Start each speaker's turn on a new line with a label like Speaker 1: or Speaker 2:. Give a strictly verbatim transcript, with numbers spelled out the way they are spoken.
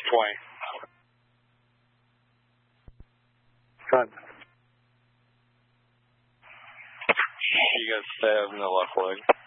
Speaker 1: twenty.
Speaker 2: Cut.
Speaker 3: You guys have no left leg.